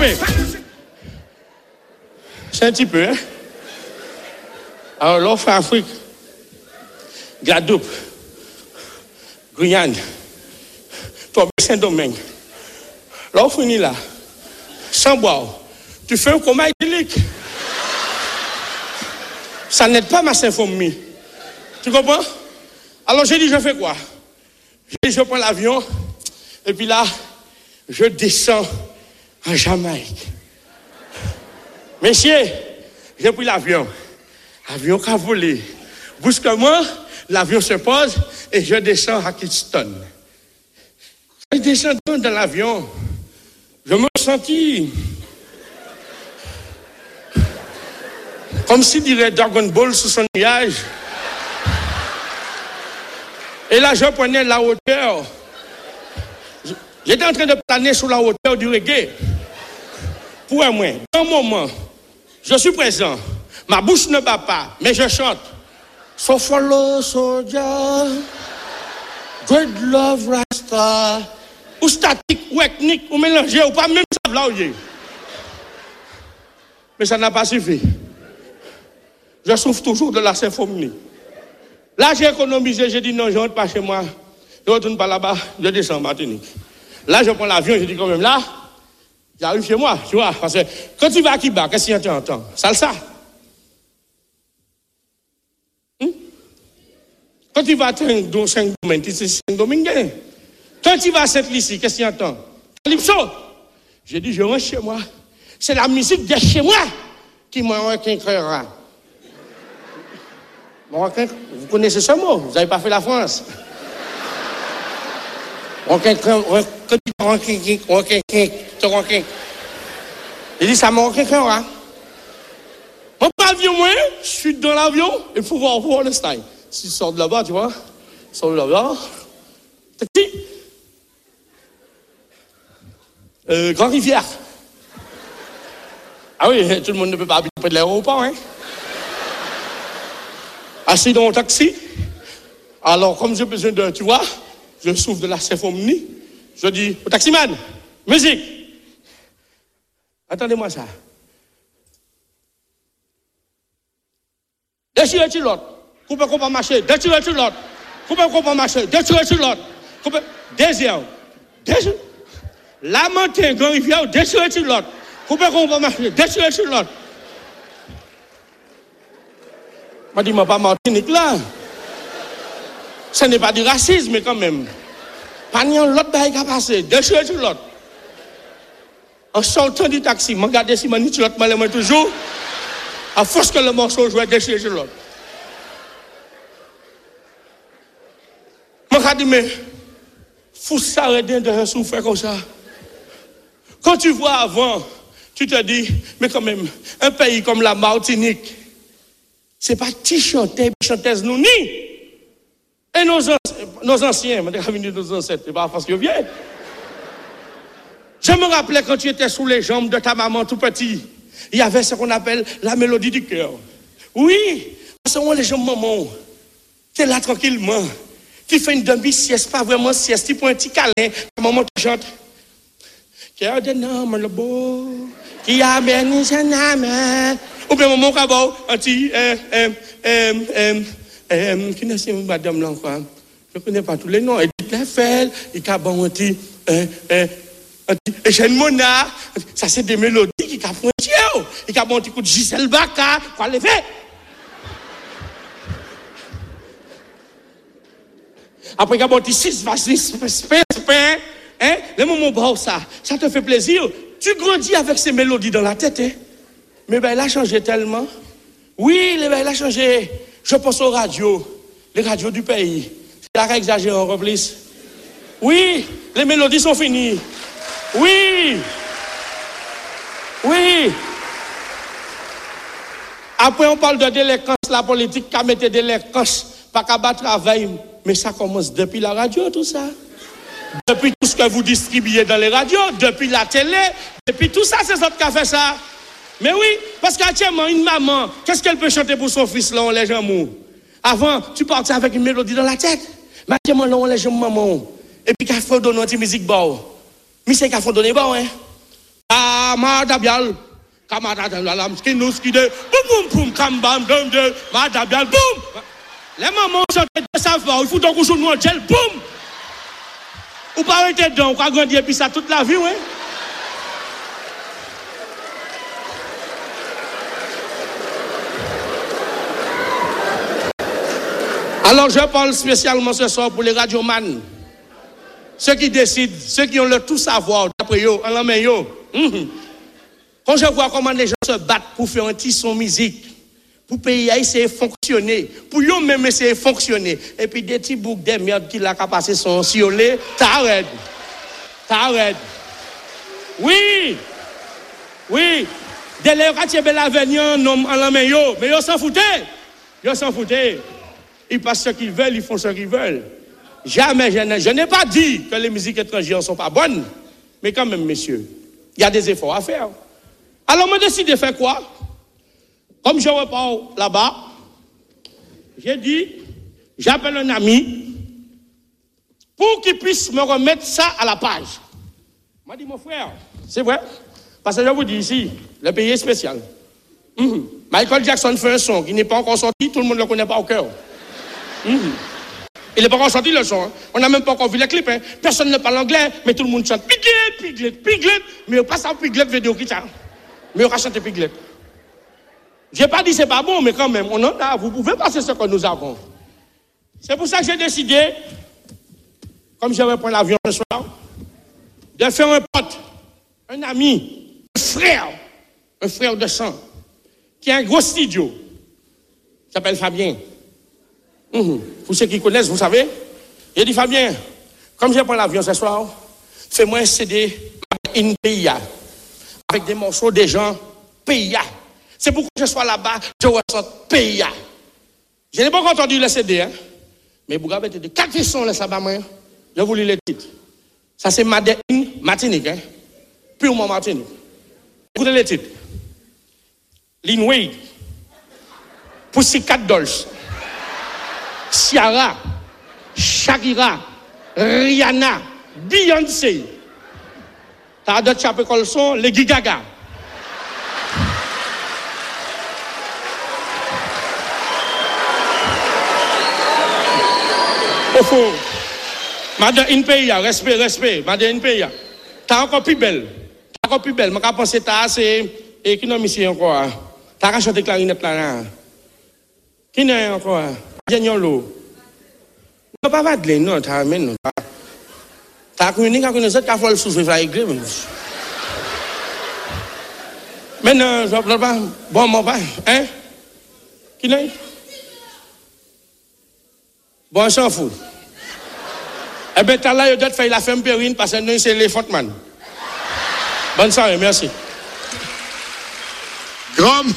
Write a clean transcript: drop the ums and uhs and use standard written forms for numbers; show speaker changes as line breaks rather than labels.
campé. C'est un petit peu, hein? Alors, l'offre Afrique, Guadeloupe, Guyane, Saint-Domingue. L'offre finit là, sans boire, tu fais un coma idyllique. Ça n'aide pas ma symphonie. Tu comprends? Alors j'ai dit, je fais quoi? J'ai dit, je prends l'avion, et puis là, je descends en Jamaïque. Messieurs, j'ai pris l'avion. L'avion qui a volé. Brusquement, l'avion se pose et je descends à Kingston. En descendant dans l'avion, je me sentis comme s'il dirait Dragon Ball sous son nuage. Et là, je prenais la hauteur. J'étais en train de planer sur la hauteur du reggae. Pour moi, dans un moment, je suis présent. Ma bouche ne bat pas, mais je chante. So follow soldier, great love rasta. Ou statique, ou ethnique, ou mélangé, ou pas même ça là. Mais ça n'a pas suffi. Je souffre toujours de la symphonie. Là, j'ai économisé, j'ai dit non, je ne rentre pas chez moi. Je ne retourne pas là-bas, je descends en Martinique. Là, je prends l'avion, je dis quand même là, j'arrive chez moi, tu vois. Parce que quand tu vas à Kiba, qu'est-ce que tu entends? Salsa. Quand tu vas à Saint-Domingue, c'est Saint-Domingue. Quand tu vas à Sainte-Lucie, qu'est-ce que tu entends? Calypso. J'ai dit, je rentre chez moi. C'est la musique de chez moi qui m'a requinquera. Vous connaissez ce mot? Vous n'avez pas fait la France. Il dit, ça m'a requinquera. Mon avion, moi, je suis dans l'avion, il faut voir le style. Si tu sors de là-bas, tu vois, sors de là-bas. Grand Rivière. Ah oui, tout le monde ne peut pas habiter près de l'aéroport, hein. Assis dans un taxi. Alors, comme j'ai besoin de, tu vois, je souffre de la symphonie. Je dis au taximan, musique. Attendez-moi ça. Déchirez sur l'autre. Coupez qu'on va marcher. Déchirez sur l'autre. Coupez qu'on va marcher. Déchirez sur l'autre. Coupez. Deuxième. La montagne, Grand Rivière, déchirez sur l'autre. Coupez qu'on va marcher. Déchirez sur l'autre. Je dis, pas Martinique là. Ce n'est pas du racisme, mais quand même. Pas n'y a l'autre bail qui a passé. Déchirez sur l'autre. En sortant du taxi, je regarde si je suis l'autre, toujours. À force que le morceau joue, déchiré sur l'autre. Je me dis, mais faut s'arrêter de souffrir comme ça. Quand tu vois avant, tu te dis, mais quand même, un pays comme la Martinique, c'est pas petit chanteuse nous ni. Et nos anciens, nos ancêtres, c'est pas parce qu'ils viennent. Je me rappelais quand tu étais sous les jambes de ta maman tout petit, il y avait ce qu'on appelle la mélodie du cœur. Oui, parce que les jambes maman, tu es là tranquillement. Tu fais une demi-sieste, pas vraiment sieste, tu prends un petit câlin, maman te chante. Cœur de homme le beau, qui a béni son âme. Ou bien maman cabot, un petit, qui n'est pas madame là quoi. Je ne connais pas tous les noms. Edith Lefel, il a bon un petit, Eugène Mona, ça c'est des mélodies qui a frontière. Il a bon un petit coup de Gisèle Baka, quoi les fait. Après, il y a un petit 6 hein? Le moment où ça te fait plaisir. Tu grandis avec ces mélodies dans la tête, hein? Mais ben, il a changé tellement. Oui, il a changé. Je pense aux radios, les radios du pays. C'est là qu'exagère en plus. Oui, les mélodies sont finies. Oui. Oui. Après, on parle de délinquance, la politique qui a mis délinquance, pas qu'à battre travail. Mais ça commence depuis la radio, tout ça. Depuis tout ce que vous distribuez dans les radios, depuis la télé, depuis tout ça, c'est ça qui a fait ça. Mais oui, parce qu'actuellement, une maman, qu'est-ce qu'elle peut chanter pour son fils, là, on les gens mou? Avant, tu partais avec une mélodie dans la tête. Mais actuellement, là, on les gens maman. Et puis, qu'elle faut donner une petite musique, bon. Mais c'est qu'elle faut donner, bon, hein. Kamadabial. Kamadabial, skinous, skide, boum, boum, boum, kambam, dum, de, madabial, boum. Les mamans chantent de savoir, il faut donc qu'on joue nous en gel, boum. Ou pas arrêter dedans, ou pas grandir, puis ça toute la vie, ouais. Alors je parle spécialement ce soir pour les radiomans. Ceux qui décident, ceux qui ont le tout savoir, d'après eux, en la main, Quand je vois comment les gens se battent pour faire un petit son musique, pour payer, essayer de fonctionner, pour eux-mêmes essayer de fonctionner, et puis des petits boucs de merde qui l'ont passé son siolet, t'arrêtes. Oui. Dès le quartier Belavenir, non, en la main, mais ils s'en foutaient. Ils passent ce qu'ils veulent, ils font ce qu'ils veulent. Jamais, je n'ai pas dit que les musiques étrangères ne sont pas bonnes. Mais quand même, messieurs, il y a des efforts à faire. Alors, moi, décide de faire quoi? Comme je repars là-bas, j'ai dit, j'appelle un ami pour qu'il puisse me remettre ça à la page. Il m'a dit, mon frère, c'est vrai. Parce que je vous dis ici, le pays est spécial. Michael Jackson fait un son qui n'est pas encore sorti, tout le monde ne le connaît pas au cœur. Il n'est pas encore sorti le son. Hein. On n'a même pas encore vu les clips. Hein. Personne ne parle anglais, mais tout le monde chante Piglet. Mais on passe en Piglet vidéo qui ça. Mais on va chanter Piglet. Je n'ai pas dit c'est pas bon, mais quand même, on en a. Vous pouvez passer ce que nous avons. C'est pour ça que j'ai décidé, comme je vais prendre l'avion ce soir, de faire un pote, un ami, un frère de sang, qui a un gros studio, qui s'appelle Fabien. Pour ceux qui connaissent, vous savez, j'ai dit Fabien, comme je prends l'avion ce soir, fais-moi un CD in PIA, avec des morceaux des gens PIA. C'est pourquoi je sois là-bas, je ressens PIA. Je n'ai pas encore entendu le CD, hein? Mais vous avez des 4 sons, le sabbat, je vous lis les titres. Ça, c'est Made in Martinique, hein? Purement Martinique. Écoutez les titres. Lin Wade, Pussycat Dolls, Ciara, Shakira, Rihanna, Beyoncé. T'as d'autres chapeux comme son, les Gigaga. Au fond, Madame Inpeya, respect, Madame Inpeya. T'as encore plus belle. Je pense que t'as assez. Et qui n'a mis ici encore? T'as qu'à chanter clarinette là. Qui n'a encore? Daniel Lo. Non, pas Madeleine, non, t'as amené, non. T'as connu qu'à connaître qu'à faire le sous-vivre à l'église. Maintenant, je ne pas. Bon, mon père, hein? Qui n'a? Bon, on s'en fout. Eh bien, t'as là, il doit faire la femme périne parce que nous, c'est l'éléphant man. Bonne soirée, merci.
Grand